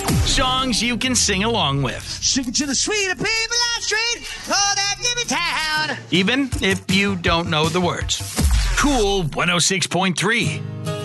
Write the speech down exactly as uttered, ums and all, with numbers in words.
Songs you can sing along with. Sing it to the sweet people on the street. Oh, that give me town. Even if you don't know the words. Cool one oh six point three.